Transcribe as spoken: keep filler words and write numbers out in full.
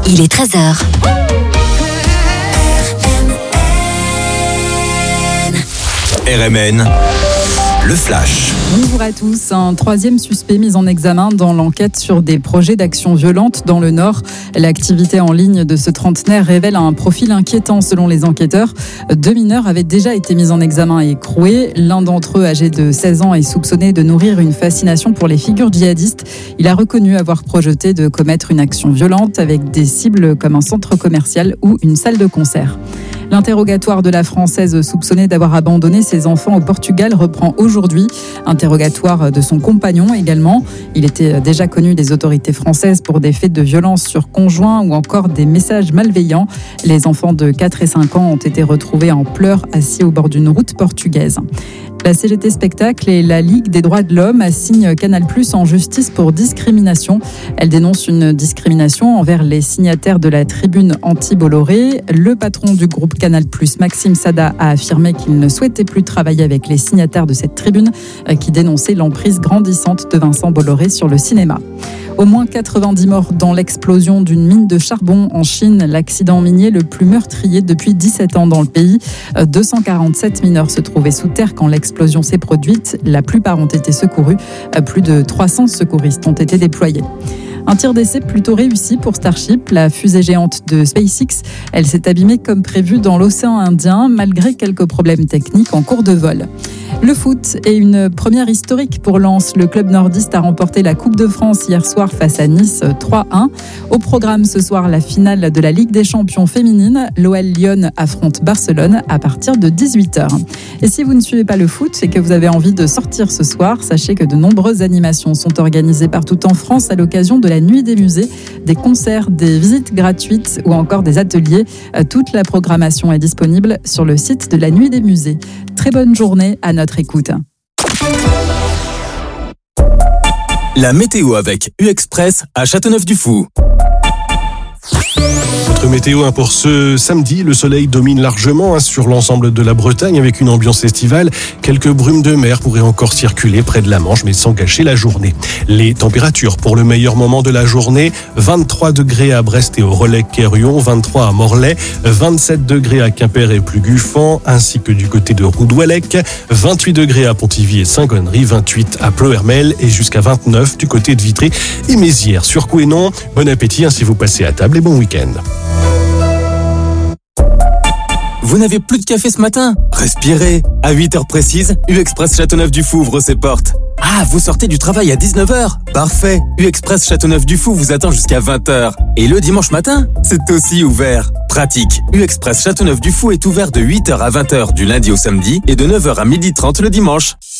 il est treize heures. R M N, le flash. Bonjour à tous. Un troisième suspect mis en examen dans l'enquête sur des projets d'action violente dans le Nord. L'activité en ligne de ce trentenaire révèle un profil inquiétant selon les enquêteurs. Deux mineurs avaient déjà été mis en examen et écroués. L'un d'entre eux, âgé de seize ans, est soupçonné de nourrir une fascination pour les figures djihadistes. Il a reconnu avoir projeté de commettre une action violente avec des cibles comme un centre commercial ou une salle de concert. L'interrogatoire de la Française soupçonnée d'avoir abandonné ses enfants au Portugal reprend aujourd'hui. Interrogatoire de son compagnon également. Il était déjà connu des autorités françaises pour des faits de violence sur conjoint ou encore des messages malveillants. Les enfants de quatre et cinq ans ont été retrouvés en pleurs assis au bord d'une route portugaise. La C G T Spectacle et la Ligue des droits de l'homme assignent Canal+ en justice pour discrimination. Elle dénonce une discrimination envers les signataires de la tribune anti-Bolloré. Le patron du groupe Canal+, Maxime Sada, a affirmé qu'il ne souhaitait plus travailler avec les signataires de cette tribune qui dénonçait l'emprise grandissante de Vincent Bolloré sur le cinéma. Au moins quatre-vingt-dix morts dans l'explosion d'une mine de charbon en Chine, l'accident minier le plus meurtrier depuis dix-sept ans dans le pays. deux cent quarante-sept mineurs se trouvaient sous terre quand l'explosion s'est produite. La plupart ont été secourus. Plus de trois cents secouristes ont été déployés. Un tir d'essai plutôt réussi pour Starship, la fusée géante de SpaceX. Elle s'est abîmée comme prévu dans l'océan Indien, malgré quelques problèmes techniques en cours de vol. Le foot est une première historique pour Lens. Le club nordiste a remporté la Coupe de France hier soir face à Nice trois un. Au programme ce soir, la finale de la Ligue des Champions féminine. L'O L Lyon affronte Barcelone à partir de dix-huit heures. Et si vous ne suivez pas le foot et que vous avez envie de sortir ce soir, sachez que de nombreuses animations sont organisées partout en France à l'occasion de la Nuit des musées, des concerts, des visites gratuites ou encore des ateliers. Toute la programmation est disponible sur le site de la Nuit des musées. Très bonne journée à notre écoute. La météo avec U-Express à Châteauneuf-du-Fou. Notre météo hein, pour ce samedi, le soleil domine largement hein, sur l'ensemble de la Bretagne avec une ambiance estivale. Quelques brumes de mer pourraient encore circuler près de la Manche, mais sans gâcher la journée. Les températures pour le meilleur moment de la journée, vingt-trois degrés à Brest et au Relecq-Kerrion, vingt-trois à Morlaix, vingt-sept degrés à Quimper et Pluguffan, ainsi que du côté de Roudouallec, vingt-huit degrés à Pontivy et Saint-Connery, vingt-huit à Ploërmel et jusqu'à vingt-neuf du côté de Vitry et Mézières. Sur Couesnon, bon appétit hein, si vous passez à table et bon week-end. Vous n'avez plus de café ce matin? Respirez. À huit heures précises, U-Express Châteauneuf-du-Fou ouvre ses portes. Ah, vous sortez du travail à dix-neuf heures? Parfait. U-Express Châteauneuf-du-Fou vous attend jusqu'à vingt heures. Et le dimanche matin, c'est aussi ouvert. Pratique. U-Express Châteauneuf-du-Fou est ouvert de huit heures à vingt heures du lundi au samedi et de neuf heures à midi trente le dimanche.